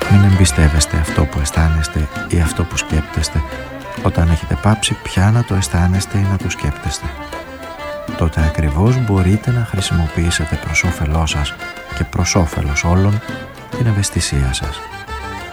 Μην εμπιστεύεστε αυτό που αισθάνεστε ή αυτό που σκέπτεστε όταν έχετε πάψει πια να το αισθάνεστε ή να το σκέπτεστε. Τότε ακριβώς μπορείτε να χρησιμοποιήσετε προς όφελό σας και προς όφελος όλων την ευαισθησία σας.